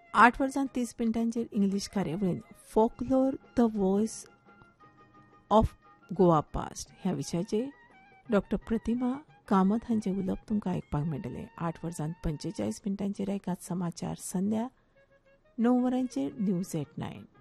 8:30 English कार्यावळीन folklore the voice of Goa past ह्या विशयाचेर डॉ प्रतिमा कामत हांचे उलोवप तुमकां आयकपाक मेळटलें. 8:45 ऐकात समाचार संध्या 9 न्यूज एट 9.